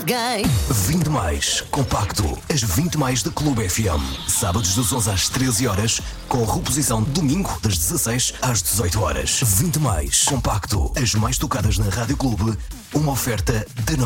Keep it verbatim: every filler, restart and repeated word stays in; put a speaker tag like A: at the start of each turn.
A: alguém.
B: vinte mais, compacto, as vinte mais da Clube F M. Sábados das onze às treze horas, com reposição domingo das dezasseis às dezoito horas. vinte mais, compacto, as mais tocadas na Rádio Clube, uma oferta de nós.